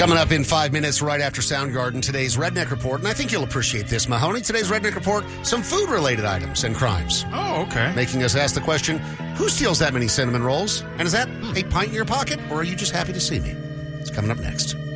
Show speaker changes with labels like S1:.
S1: Coming up in 5 minutes right after Soundgarden, today's Redneck Report. And I think you'll appreciate this, Mahoney. Today's Redneck Report, some food-related items and crimes.
S2: Oh, okay.
S1: Making us ask the question, who steals that many cinnamon rolls? And is that a pint in your pocket, or are you just happy to see me? It's coming up next.